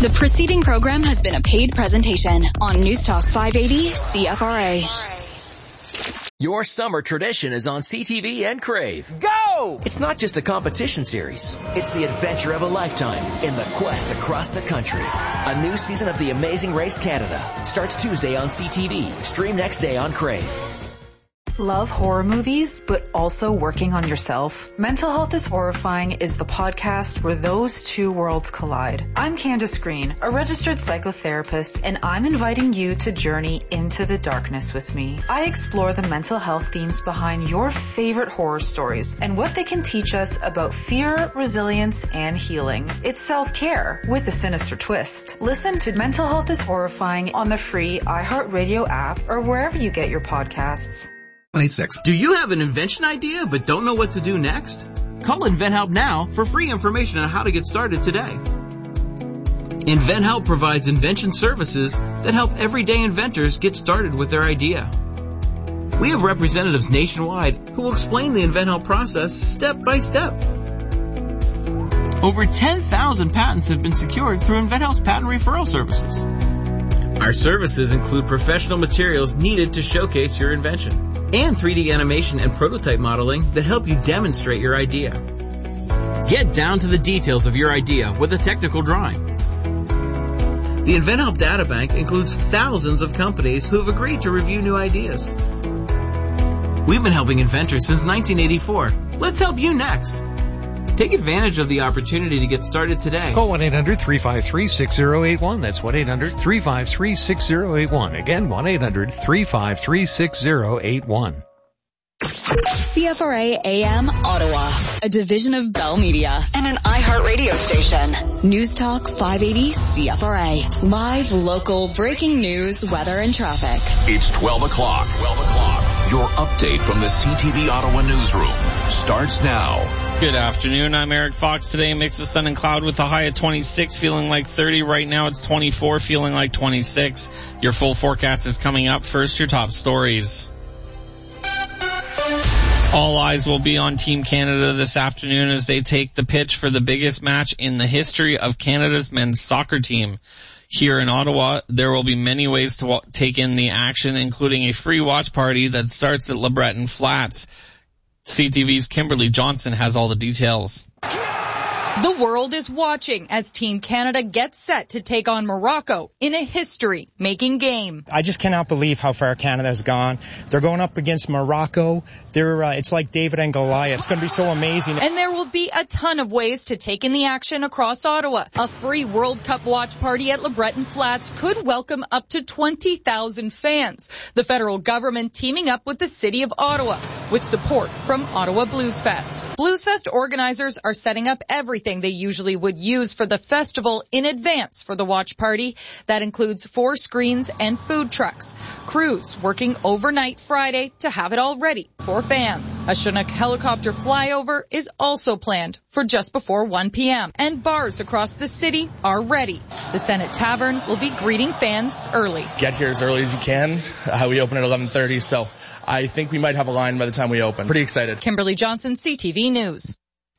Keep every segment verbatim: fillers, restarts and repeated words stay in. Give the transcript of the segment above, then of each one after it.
The preceding program has been a paid presentation on News Talk five eighty C F R A. Your summer tradition is on C T V and Crave. Go! It's not just a competition series. It's the adventure of a lifetime in the quest across the country. A new season of The Amazing Race Canada starts Tuesday on C T V. Stream next day on Crave. Love horror movies, but also working on yourself? Mental Health is Horrifying is the podcast where those two worlds collide. I'm Candace Green, a registered psychotherapist, and I'm inviting you to journey into the darkness with me. I explore the mental health themes behind your favorite horror stories and what they can teach us about fear, resilience, and healing. It's self-care with a sinister twist. Listen to Mental Health is Horrifying on the free iHeartRadio app or wherever you get your podcasts. one eight six. Do you have an invention idea but don't know what to do next? Call InventHelp now for free information on how to get started today. InventHelp provides invention services that help everyday inventors get started with their idea. We have representatives nationwide who will explain the InventHelp process step by step. Over ten thousand patents have been secured through InventHelp's patent referral services. Our services include professional materials needed to showcase your invention, and three D animation and prototype modeling that help you demonstrate your idea. Get down to the details of your idea with a technical drawing. The InventHelp Databank includes thousands of companies who have agreed to review new ideas. We've been helping inventors since nineteen eighty-four. Let's help you next. Take advantage of the opportunity to get started today. Call one eight hundred three five three six zero eight one. That's one eight hundred three five three six zero eight one. Again, one eight hundred three five three six zero eight one. C F R A A M Ottawa, a division of Bell Media and an iHeartRadio station. News Talk five eighty C F R A. Live, local, breaking news, weather, and traffic. It's twelve o'clock. twelve o'clock. Your update from the C T V Ottawa newsroom starts now. Good afternoon. I'm Eric Fox. Today, mix of sun and cloud with a high of twenty-six, feeling like thirty. Right now, it's twenty-four, feeling like twenty-six. Your full forecast is coming up. First, your top stories. All eyes will be on Team Canada this afternoon as they take the pitch for the biggest match in the history of Canada's men's soccer team. Here in Ottawa, there will be many ways to take in the action, including a free watch party that starts at LeBreton Flats. C T V's Kimberly Johnson has all the details. The world is watching as Team Canada gets set to take on Morocco in a history-making game. I just cannot believe how far Canada has gone. They're going up against Morocco. They're, uh, it's like David and Goliath. It's going to be so amazing. And there will be a ton of ways to take in the action across Ottawa. A free World Cup watch party at LeBreton Flats could welcome up to twenty thousand fans. The federal government teaming up with the city of Ottawa with support from Ottawa Blues Fest. Blues Fest organizers are setting up everything they usually would use for the festival in advance for the watch party. That includes four screens and food trucks. Crews working overnight Friday to have it all ready for fans. A Chinook helicopter flyover is also planned for just before one p.m. And bars across the city are ready. The Senate Tavern will be greeting fans early. Get here as early as you can. Uh, we open at eleven thirty, so I think we might have a line by the time we open. Pretty excited. Kimberly Johnson, C T V News.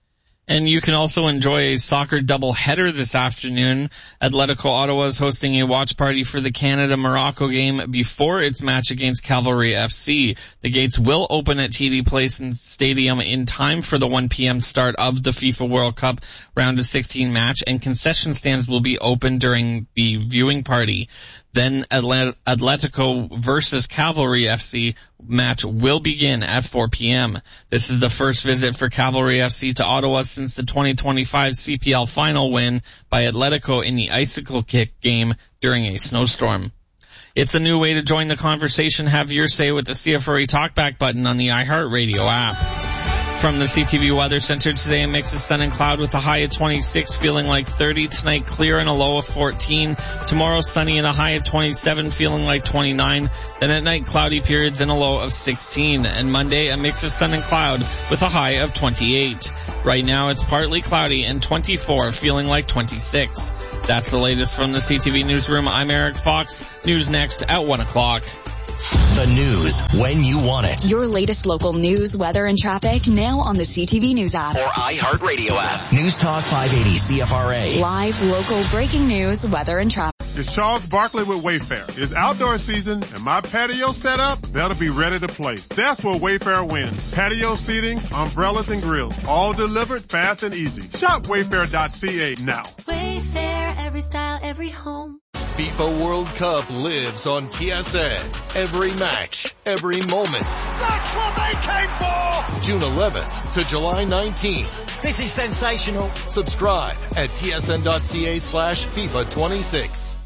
And you can also enjoy a soccer doubleheader this afternoon. Atletico Ottawa is hosting a watch party for the Canada-Morocco game before its match against Cavalry F C. The gates will open at T D Place and Stadium in time for the one p.m. start of the FIFA World Cup round of sixteen match, and concession stands will be open during the viewing party. Then Atletico versus Cavalry F C match will begin at four p.m. This is the first visit for Cavalry F C to Ottawa since the twenty twenty-five C P L final win by Atletico in the icicle kick game during a snowstorm. It's a new way to join the conversation. Have your say with the C F R A Talkback button on the iHeartRadio app. From the C T V Weather Center today, a mix of sun and cloud with a high of twenty-six, feeling like thirty. Tonight, clear and a low of fourteen. Tomorrow, sunny and a high of twenty-seven, feeling like twenty-nine. Then at night, cloudy periods and a low of sixteen. And Monday, a mix of sun and cloud with a high of twenty-eight. Right now, it's partly cloudy and twenty-four, feeling like twenty-six. That's the latest from the C T V Newsroom. I'm Eric Fox. News next at one o'clock. The news when you want it. Your latest local news, weather, and traffic now on the C T V News app. Or iHeartRadio app. News Talk five eighty C F R A. Live, local, breaking news, weather, and traffic. It's Charles Barkley with Wayfair. It's outdoor season and my patio set up, that'll be ready to play. That's where Wayfair wins. Patio seating, umbrellas, and grills. All delivered fast and easy. Shop wayfair dot c a now. Wayfair, every style, every home. FIFA World Cup lives on T S N. Every match, every moment. That's what they came for! June eleventh to July nineteenth. This is sensational. Subscribe at T S N dot C A slash FIFA twenty-six.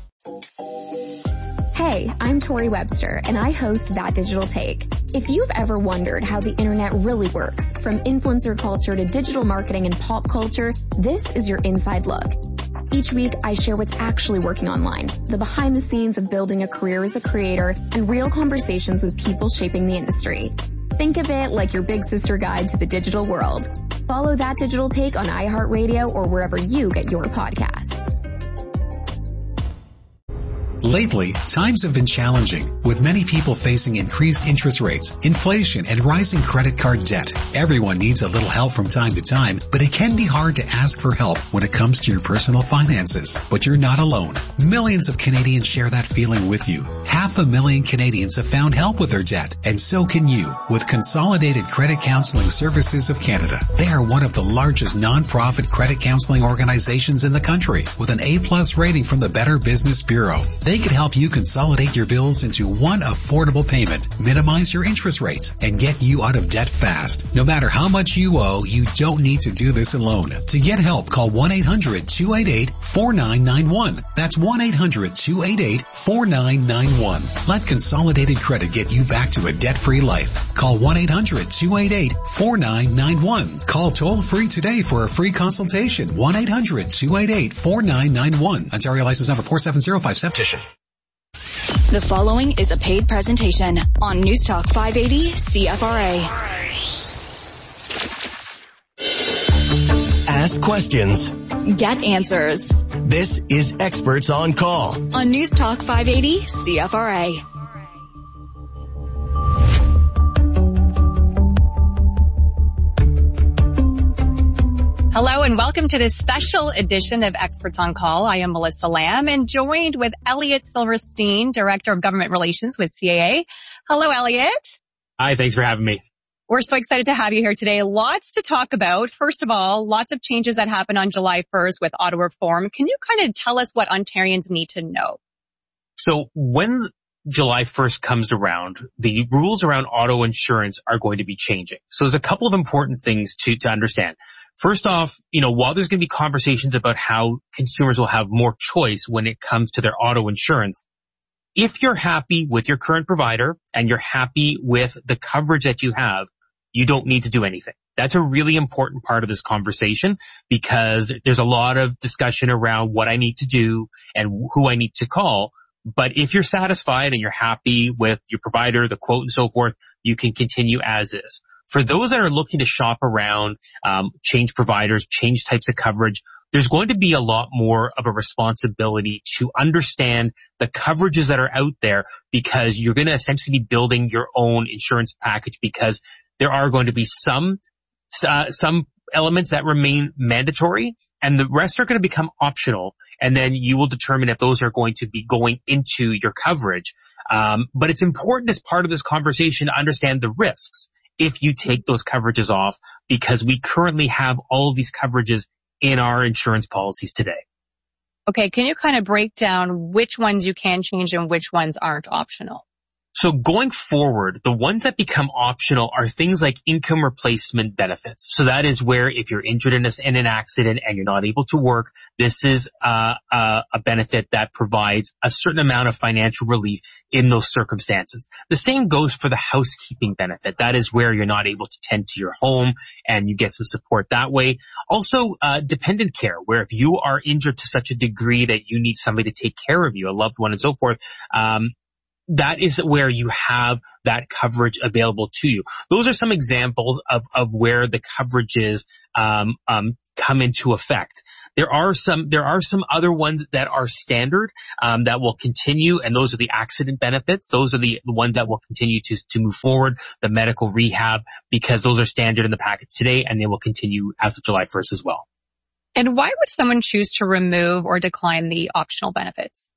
Hey, I'm Tori Webster, and I host That Digital Take. If you've ever wondered how the internet really works, from influencer culture to digital marketing and pop culture, this is your inside look. Each week, I share what's actually working online, the behind the scenes of building a career as a creator, and real conversations with people shaping the industry. Think of it like your big sister guide to the digital world. Follow That Digital Take on iHeartRadio or wherever you get your podcasts. Lately, times have been challenging, with many people facing increased interest rates, inflation, and rising credit card debt. Everyone needs a little help from time to time, but it can be hard to ask for help when it comes to your personal finances. But you're not alone. Millions of Canadians share that feeling with you. Half a million Canadians have found help with their debt, and so can you, with Consolidated Credit Counseling Services of Canada. They are one of the largest non-profit credit counseling organizations in the country, with an A-plus rating from the Better Business Bureau. They can help you consolidate your bills into one affordable payment, minimize your interest rates, and get you out of debt fast. No matter how much you owe, you don't need to do this alone. To get help, call one eight hundred two eight eight four nine nine one. That's one eight hundred two eight eight four nine nine one. Let Consolidated Credit get you back to a debt-free life. Call one eight hundred two eight eight four nine nine one. Call toll-free today for a free consultation. one eight hundred two eight eight four nine nine one. Ontario license number four seven zero five seven. The following is a paid presentation on News Talk five eighty C F R A. Ask questions. Get answers. This is Experts on Call on News Talk five eighty C F R A. Hello and welcome to this special edition of Experts on Call. I am Melissa Lamb and joined with Elliot Silverstein, Director of Government Relations with C A A. Hello, Elliot. Hi, thanks for having me. We're so excited to have you here today. Lots to talk about. First of all, lots of changes that happened on July first with auto reform. Can you kind of tell us what Ontarians need to know? So when July first comes around, the rules around auto insurance are going to be changing. So there's a couple of important things to, to understand. First off, you know, while there's going to be conversations about how consumers will have more choice when it comes to their auto insurance, if you're happy with your current provider and you're happy with the coverage that you have, you don't need to do anything. That's a really important part of this conversation because there's a lot of discussion around what I need to do and who I need to call. But if you're satisfied and you're happy with your provider, the quote and so forth, you can continue as is. For those that are looking to shop around, um, change providers, change types of coverage, there's going to be a lot more of a responsibility to understand the coverages that are out there because you're going to essentially be building your own insurance package because there are going to be some, uh, some elements that remain mandatory and the rest are going to become optional. And then you will determine if those are going to be going into your coverage. Um, but it's important as part of this conversation to understand the risks if you take those coverages off because we currently have all of these coverages in our insurance policies today. Okay, can you kind of break down which ones you can change and which ones aren't optional? So going forward, the ones that become optional are things like income replacement benefits. So that is where if you're injured in, a, in an accident and you're not able to work, this is uh, uh, a benefit that provides a certain amount of financial relief in those circumstances. The same goes for the housekeeping benefit. That is where you're not able to tend to your home and you get some support that way. Also, uh, dependent care, where if you are injured to such a degree that you need somebody to take care of you, a loved one and so forth, um, that is where you have that coverage available to you. Those are some examples of, of where the coverages um, um, come into effect. There are some, there are some other ones that are standard, um, that will continue, and those are the accident benefits. Those are the, the ones that will continue to, to move forward, the medical rehab, because those are standard in the package today, and they will continue as of July first as well. And why would someone choose to remove or decline the optional benefits?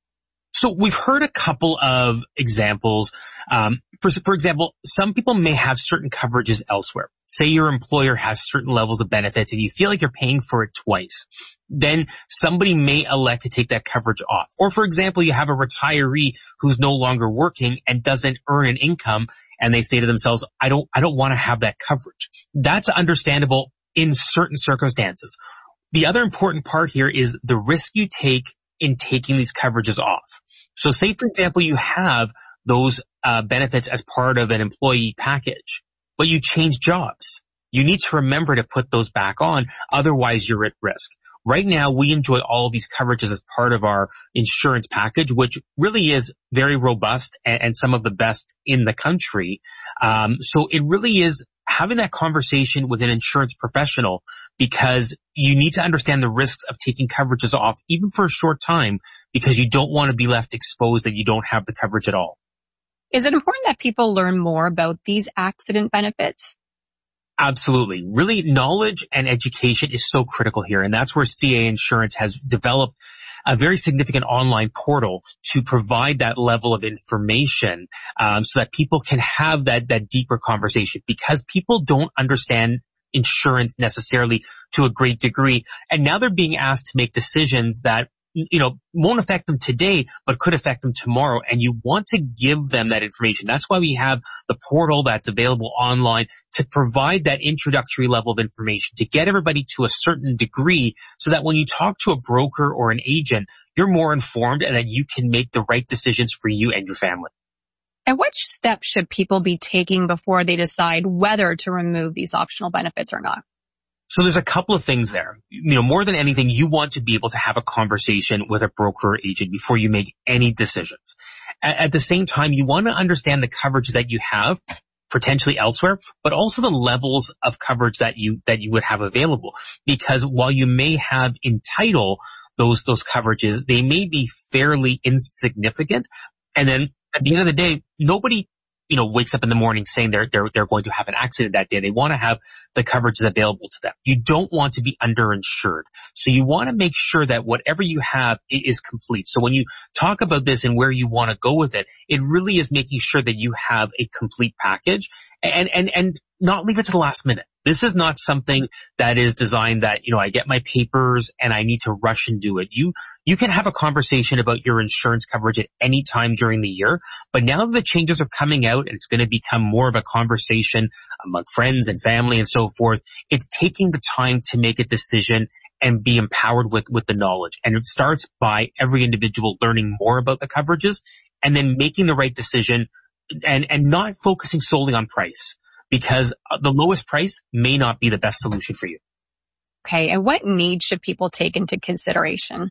So we've heard a couple of examples. Um, for, for example, some people may have certain coverages elsewhere. Say your employer has certain levels of benefits and you feel like you're paying for it twice. Then somebody may elect to take that coverage off. Or for example, you have a retiree who's no longer working and doesn't earn an income, and they say to themselves, I don't, I don't want to have that coverage. That's understandable in certain circumstances. The other important part here is the risk you take in taking these coverages off. So say, for example, you have those uh, benefits as part of an employee package, but you change jobs. You need to remember to put those back on. Otherwise, you're at risk. Right now, we enjoy all of these coverages as part of our insurance package, which really is very robust and, and some of the best in the country. Um, so it really is having that conversation with an insurance professional, because you need to understand the risks of taking coverages off, even for a short time, because you don't want to be left exposed that you don't have the coverage at all. Is it important that people learn more about these accident benefits? Absolutely. Really, knowledge and education is so critical here. And that's where C A A Insurance has developed a very significant online portal to provide that level of information, um, so that people can have that, that deeper conversation, because people don't understand insurance necessarily to a great degree. And now they're being asked to make decisions that, you know, won't affect them today, but could affect them tomorrow. And you want to give them that information. That's why we have the portal that's available online to provide that introductory level of information, to get everybody to a certain degree, so that when you talk to a broker or an agent, you're more informed and that you can make the right decisions for you and your family. And what steps should people be taking before they decide whether to remove these optional benefits or not? So there's a couple of things there. You know, more than anything, you want to be able to have a conversation with a broker or agent before you make any decisions. At, at the same time, you want to understand the coverage that you have potentially elsewhere, but also the levels of coverage that you, that you would have available. Because while you may have in title those, those coverages, they may be fairly insignificant. And then at the end of the day, nobody, you know, wakes up in the morning saying they're, they're, they're going to have an accident that day. They want to have the coverage available to them. You don't want to be underinsured. So you want to make sure that whatever you have is complete. So when you talk about this and where you want to go with it, it really is making sure that you have a complete package, and, and, and not leave it to the last minute. This is not something that is designed that, you know, I get my papers and I need to rush and do it. You, you can have a conversation about your insurance coverage at any time during the year. But now that the changes are coming out and it's going to become more of a conversation among friends and family and so forth, it's taking the time to make a decision and be empowered with, with the knowledge. And it starts by every individual learning more about the coverages and then making the right decision, and, and not focusing solely on price, because the lowest price may not be the best solution for you. Okay. And what needs should people take into consideration?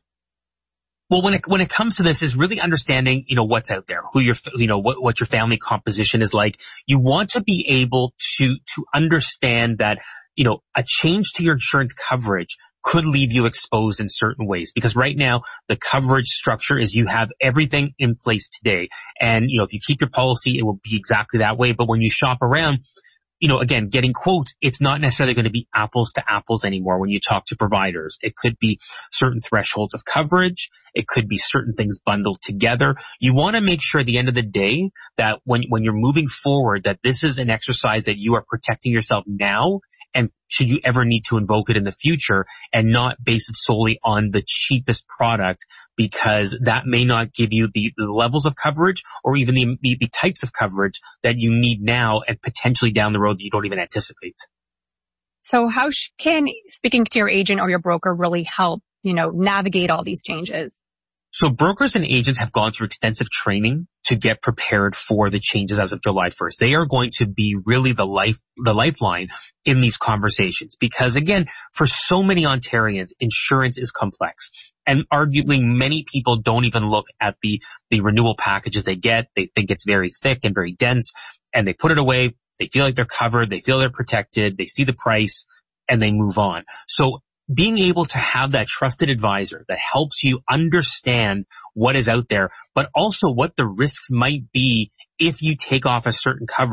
Well, when it, when it comes to this is really understanding, you know, what's out there, who your, you know, what, what your family composition is like. You want to be able to, to understand that, you know, a change to your insurance coverage could leave you exposed in certain ways, because right now the coverage structure is you have everything in place today. And, you know, if you keep your policy, it will be exactly that way. But when you shop around, you know, again, getting quotes, it's not necessarily going to be apples to apples anymore when you talk to providers. It could be certain thresholds of coverage. It could be certain things bundled together. You want to make sure at the end of the day that when, when you're moving forward, that this is an exercise that you are protecting yourself now, and should you ever need to invoke it in the future, and not base it solely on the cheapest product, because that may not give you the, the levels of coverage or even the, the, the types of coverage that you need now and potentially down the road that you don't even anticipate. So how sh- can speaking to your agent or your broker really help, you know, navigate all these changes? So brokers and agents have gone through extensive training to get prepared for the changes as of July first. They are going to be really the life, the lifeline in these conversations, because again, for so many Ontarians, insurance is complex. And arguably many people don't even look at the, the renewal packages they get. They think it's very thick and very dense, and they put it away. They feel like they're covered. They feel they're protected. They see the price and they move on. So being able to have that trusted advisor that helps you understand what is out there, but also what the risks might be if you take off a certain coverage.